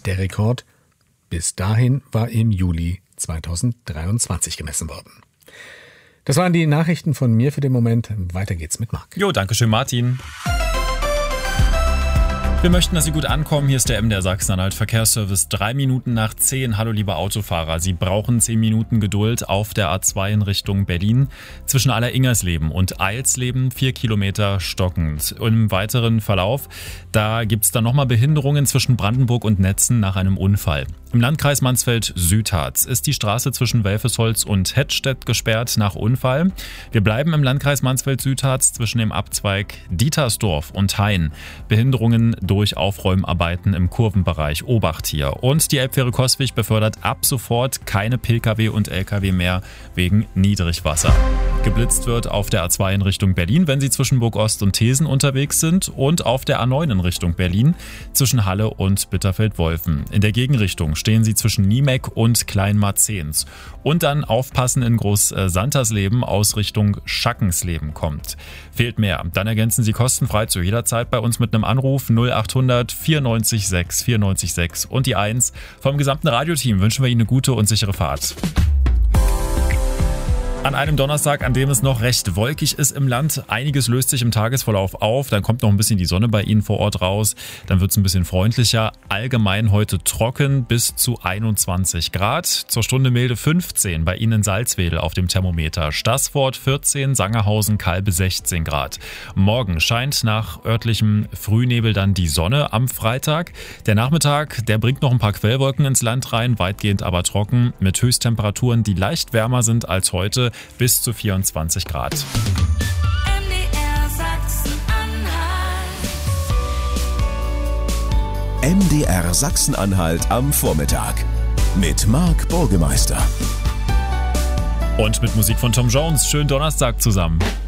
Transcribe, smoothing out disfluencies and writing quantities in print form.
Der Rekord bis dahin war im Juli 2023 gemessen worden. Das waren die Nachrichten von mir für den Moment. Weiter geht's mit Marc. Jo, danke schön, Martin. Wir möchten, dass Sie gut ankommen. Hier ist der MDR Sachsen-Anhalt Verkehrsservice. 3 Minuten nach 10. Hallo, liebe Autofahrer. Sie brauchen 10 Minuten Geduld auf der A2 in Richtung Berlin. Zwischen Alleringersleben und Eilsleben 4 Kilometer stockend. Im weiteren Verlauf, da gibt's dann nochmal Behinderungen zwischen Brandenburg und Netzen nach einem Unfall. Im Landkreis Mansfeld-Südharz ist die Straße zwischen Welfesholz und Hettstedt gesperrt nach Unfall. Wir bleiben im Landkreis Mansfeld-Südharz zwischen dem Abzweig Dietersdorf und Hain. Behinderungen durch Aufräumarbeiten im Kurvenbereich Obacht hier. Und die Elbfähre Coswig befördert ab sofort keine Pkw und Lkw mehr wegen Niedrigwasser. Geblitzt wird auf der A2 in Richtung Berlin, wenn Sie zwischen Burgost und Thesen unterwegs sind, und auf der A9 in Richtung Berlin zwischen Halle und Bitterfeld-Wolfen. In der Gegenrichtung stehen Sie zwischen Niemeck und Kleinmarzens. Und dann aufpassen in Groß-Santersleben aus Richtung Schackensleben kommt. Fehlt mehr, dann ergänzen Sie kostenfrei zu jeder Zeit bei uns mit einem Anruf 0800 94 6 94 6 und die 1. Vom gesamten Radioteam wünschen wir Ihnen eine gute und sichere Fahrt. An einem Donnerstag, an dem es noch recht wolkig ist im Land. Einiges löst sich im Tagesverlauf auf. Dann kommt noch ein bisschen die Sonne bei Ihnen vor Ort raus. Dann wird es ein bisschen freundlicher. Allgemein heute trocken bis zu 21 Grad. Zur Stunde milde 15 bei Ihnen in Salzwedel auf dem Thermometer. Staßfurt 14, Sangerhausen, Kalbe 16 Grad. Morgen scheint nach örtlichem Frühnebel dann die Sonne am Freitag. Der Nachmittag, der bringt noch ein paar Quellwolken ins Land rein, weitgehend aber trocken, mit Höchsttemperaturen, die leicht wärmer sind als heute, bis zu 24 Grad. MDR Sachsen-Anhalt am Vormittag mit Marc Burgemeister. Und mit Musik von Tom Jones. Schönen Donnerstag zusammen.